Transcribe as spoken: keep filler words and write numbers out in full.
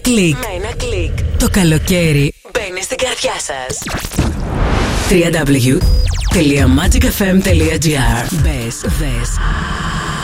κλικ. Με ένα κλικ. Το καλοκαίρι μπαίνει στην καρδιά σας. double-u double-u double-u τελεία magic f m τελεία g r. Μπες, δες